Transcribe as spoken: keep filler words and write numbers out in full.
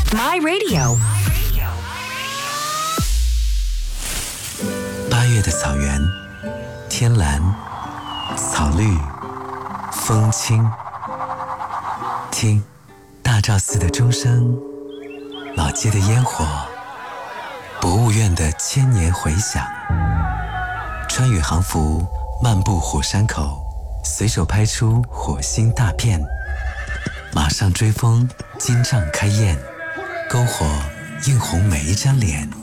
My Radio。 八月的草原，天蓝，草绿，风轻。听，大昭寺的钟声，老街的烟火，博物院的千年回响。穿越航服，漫步火山口，随手拍出火星大片。马上追风，金帐开宴，篝火映红每一张脸。